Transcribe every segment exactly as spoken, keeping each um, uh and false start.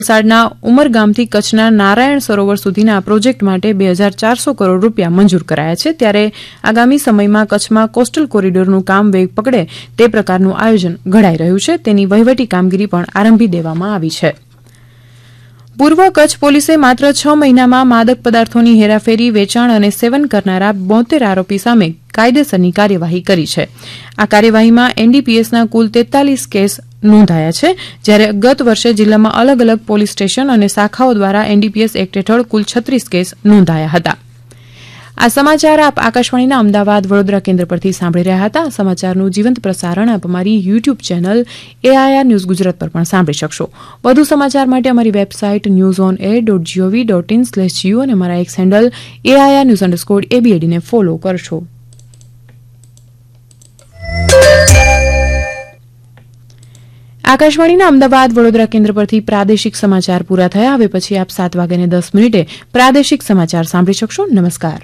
વલસાડના ઉમરગામથી કચ્છના નારાયણ સરોવર સુધીના પ્રોજેક્ટ માટે બે હજાર ચારસો કરોડ રૂપિયા મંજૂર કરાયા છે, ત્યારે આગામી સમયમાં કચ્છમાં કોસ્ટલ કોરિડોરનું કામ વેગ પકડે તે પ્રકારનું આયોજન ઘડાઈ રહ્યું છે, તેની વહીવટી કામગીરી પણ આરંભી દેવામાં આવી છે. પૂર્વ કચ્છ પોલીસે માત્ર છ મહિનામાં માદક પદાર્થોની હેરાફેરી, વેચાણ અને સેવન કરનારા બોતેર આરોપી સામે કાયદેસરની કાર્યવાહી કરી છે. આ કાર્યવાહીમાં એનડીપીએસના કુલ તેતાલીસ કેસ નોંધાયા છે, જ્યારે ગત વર્ષે જિલ્લામાં અલગ અલગ પોલીસ સ્ટેશન અને શાખાઓ દ્વારા એનડીપીએસ એક્ટ હેઠળ કુલ છત્રીસ કેસ નોંધાયા હતા. આ સમાચાર આપ આકાશવાણીના અમદાવાદ વડોદરા કેન્દ્ર પરથી સાંભળી રહ્યા હતા. આ સમાચારનું જીવંત પ્રસારણ આપ અમારી YouTube channel AIR news Gujarat પર પણ સાંભળી શકશો. વધુ સમાચાર માટે અમારી website news on air dot GOV dot in slash Jio અને અમારા x handle AIR news underscore એબીએડીને follow કરશો. આકાશવાણીના અમદાવાદ વડોદરા કેન્દ્ર પરથી પ્રાદેશિક સમાચાર પૂરા થયા. હવે પછી આપ સાત વાગ્યાને દસ મિનિટે પ્રાદેશિક સમાચાર સાંભળી શકશો. નમસ્કાર.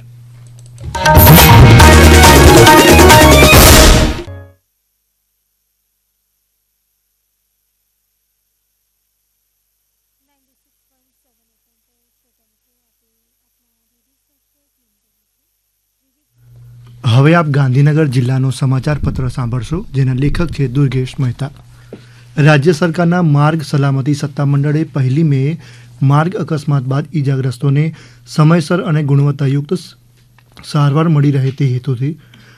હવે આપ ગાંધીનગર જિલ્લાનો સમાચાર પત્ર સાંભળશો, જેના લેખક છે દુર્ગેશ મહેતા. રાજ્ય સરકારના માર્ગ સલામતી સત્તામંડળે પહેલી મે માર્ગ અકસ્માત બાદ ઇજાગ્રસ્તોને સમયસર અને ગુણવત્તાયુક્ત સારવાર મળી રહે તે હેતુથી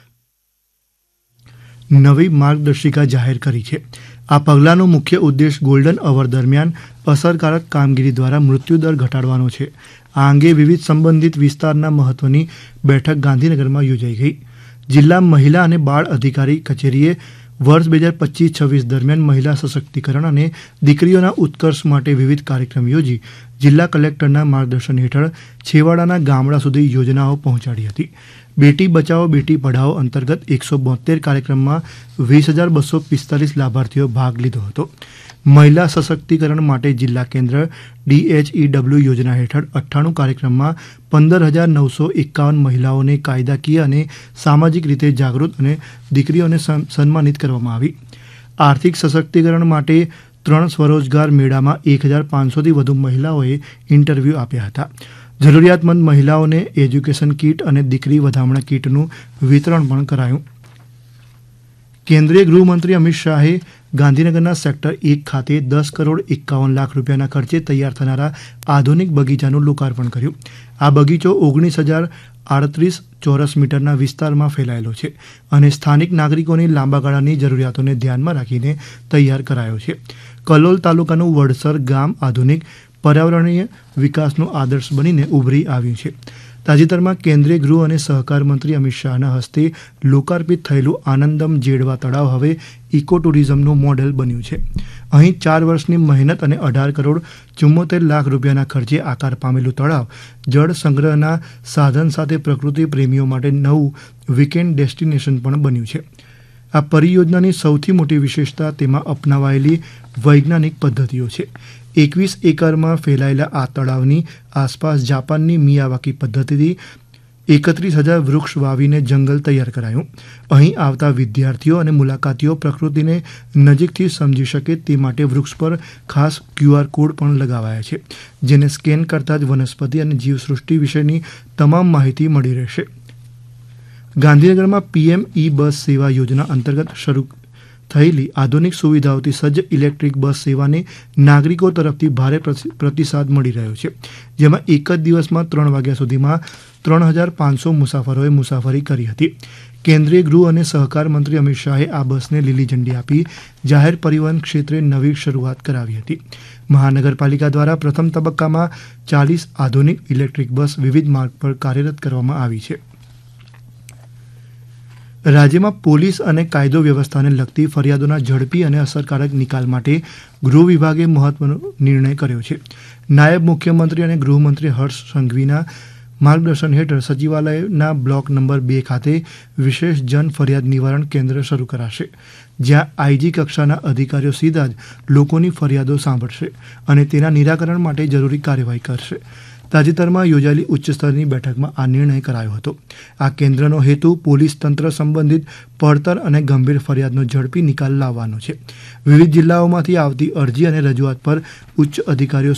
નવી માર્ગદર્શિકા જાહેર કરી છે. આ પગલાંનો મુખ્ય ઉદ્દેશ ગોલ્ડન અવર દરમિયાન અસરકારક કામગીરી દ્વારા મૃત્યુદર ઘટાડવાનો છે. આ અંગે વિવિધ સંબંધિત વિસ્તારના મહત્વની બેઠક ગાંધીનગરમાં યોજાઈ ગઈ. જિલ્લા મહિલા અને બાળ અધિકારી કચેરીએ વર્ષ બે હજાર પચીસ છવ્વીસ દરમિયાન મહિલા સશક્તિકરણ અને દીકરીઓના ઉત્કર્ષ માટે વિવિધ કાર્યક્રમ યોજી જિલ્લા કલેક્ટરના માર્ગદર્શન હેઠળ છેવાડાના ગામડા સુધી યોજનાઓ પહોંચાડી હતી. બેટી બચાવો બેટી પઢાઓ અંતર્ગત એકસો બોતેર કાર્યક્રમમાં વીસ હજાર બસો પિસ્તાલીસ લાભાર્થીઓ ભાગ લીધો હતો. મહિલા સશક્તિકરણ માટે જિલ્લા કેન્દ્ર ડીએચઈડબ્લ્યુ યોજના હેઠળ અઠ્ઠાણું કાર્યક્રમમાં પંદર હજાર નવસો એકાવન મહિલાઓને કાયદાકીય અને સામાજિક રીતે જાગૃત અને દીકરીઓને સન્માનિત કરવામાં આવી. આર્થિક સશક્તિકરણ માટે ત્રણ સ્વરોજગાર મેળામાં એક હજાર પાંચસોથી વધુ મહિલાઓએ ઇન્ટરવ્યૂ આપ્યા હતા. જરૂરિયાતમંદ મહિલાઓને એજ્યુકેશન કીટ અને દીકરી વધામણા કીટનું વિતરણ પણ કરાયું. કેન્દ્રીય ગૃહમંત્રી અમિત શાહે ગાંધીનગરના સેક્ટર એક ખાતે દસ કરોડ એકાવન લાખ રૂપિયાના ખર્ચે તૈયાર થનારા આધુનિક બગીચાનું લોકાર્પણ કર્યું. આ બગીચો ઓગણીસ હજાર આડત્રીસ ચોરસ મીટરના વિસ્તારમાં ફેલાયેલો છે અને સ્થાનિક નાગરિકોની લાંબા ગાળાની જરૂરિયાતોને ધ્યાનમાં રાખીને તૈયાર કરાયો છે. કલોલ તાલુકાનું વડસર ગામ આધુનિક પર્યાવરણીય વિકાસનો આદર્શ બનીને ઉભરી આવ્યું છે. તાજેતરમાં કેન્દ્રીય ગૃહ અને સહકાર મંત્રી અમિત શાહના હસ્તે લોકાર્પિત થયેલું આનંદમ જેડવા તળાવ હવે ઇકો ટુરિઝમનું મોડેલ બન્યું છે. અહીં ચાર વર્ષની મહેનત અને અઢાર કરોડ ચુમ્મોતેર લાખ રૂપિયાના ખર્ચે આકાર પામેલું તળાવ જળ સંગ્રહના સાધન સાથે પ્રકૃતિ પ્રેમીઓ માટે નવું વીકેન્ડ ડેસ્ટિનેશન પણ બન્યું છે. આ પરિયોજનાની સૌથી મોટી વિશેષતા તેમાં અપનાવાયેલી વૈજ્ઞાનિક પદ્ધતિઓ છે. એકવીસ એકરમાં ફેલાયેલા આ તળાવની આસપાસ જાપાનની મિયાવાકી પદ્ધતિથી એકત્રીસ હજાર વૃક્ષ વાવીને જંગલ તૈયાર કરાયું. અહીં આવતા વિદ્યાર્થીઓ અને મુલાકાતીઓ પ્રકૃતિને નજીકથી સમજી શકે તે માટે વૃક્ષ પર ખાસ ક્યુઆર કોડ પણ લગાવાયા છે, જેને સ્કેન કરતાં જ વનસ્પતિ અને જીવસૃષ્ટિ વિશેની તમામ માહિતી મળી રહેશે. ગાંધીનગરમાં પીએમ ઈ બસ સેવા યોજના અંતર્ગત શરૂ થયેલી આધુનિક સુવિધાઓથી સજ્જ ઇલેક્ટ્રિક બસ સેવાને નાગરિકો તરફથી ભારે પ્રતિસાદ મળી રહ્યો છે, જેમાં એક જ દિવસમાં ત્રણ વાગ્યા સુધીમાં ત્રણ હજાર પાંચસો મુસાફરોએ મુસાફરી કરી હતી. કેન્દ્રીય ગૃહ અને સહકાર મંત્રી અમિત શાહે આ બસને લીલી ઝંડી આપી જાહેર પરિવહન ક્ષેત્રે નવી શરૂઆત કરાવી હતી. મહાનગરપાલિકા દ્વારા પ્રથમ તબક્કામાં ચાલીસ આધુનિક ઇલેક્ટ્રિક બસ વિવિધ માર્ગ પર કાર્યરત કરવામાં આવી છે. રાજ્યમાં પોલીસ અને કાયદો વ્યવસ્થાને લગતી ફરિયાદોના ઝડપી અને અસરકારક નિકાલ માટે ગૃહ વિભાગે મહત્વનો નિર્ણય કર્યો છે. નાયબ મુખ્યમંત્રી અને ગૃહમંત્રી હર્ષ સંઘવીના માર્ગદર્શન હેઠળ સચિવાલયના બ્લોક નંબર બે ખાતે વિશેષ જન ફરિયાદ નિવારણ કેન્દ્ર શરૂ કરાશે, જ્યાં આઈજી કક્ષાના અધિકારીઓ સીધા જ લોકોની ફરિયાદો સાંભળશે અને તેના નિરાકરણ માટે જરૂરી કાર્યવાહી કરશે. તાજેતરમાં યોજાયેલી ઉચ્ચસ્તરની બેઠકમાં આ નિર્ણય કરાયો હતો. આ કેન્દ્રનો હેતુ પોલીસ તંત્ર સંબંધિત પડતર અને ગંભીર ફરિયાદનો ઝડપી નિકાલ લાવવાનો છે. વિવિધ જિલ્લાઓમાંથી આવતી અરજી અને રજૂઆત પર ઉચ્ચ અધિકારીઓ